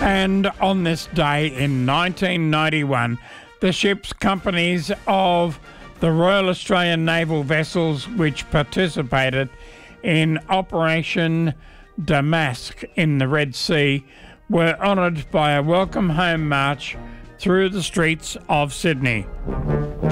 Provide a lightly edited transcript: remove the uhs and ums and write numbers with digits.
And on this day in 1991, the ship's companies of the Royal Australian Naval vessels which participated in Operation Damask in the Red Sea were honoured by a welcome home march through the streets of Sydney.